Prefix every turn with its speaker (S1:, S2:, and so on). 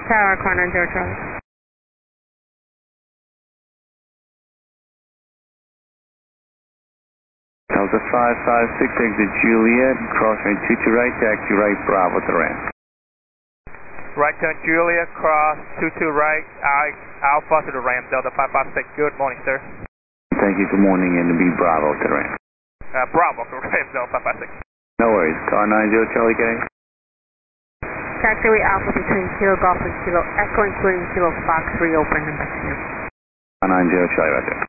S1: Tower, car 90 Charlie.
S2: Delta 556, exit Juliet, crossing 22 right, taxi right, Bravo to ramp.
S3: Right turn Juliet, cross 22 right, Alpha to the ramp, Delta 556. Good morning, sir.
S2: Thank you, good morning, and to be Bravo to the ramp.
S3: Bravo to ramp, Delta 556.
S2: No worries, car 90 Charlie getting.
S1: Taxiway Alpha between Kilo Golf and Kilo Echo, including Kilo Fox, reopen and back to you.
S2: Car 90 Charlie right there.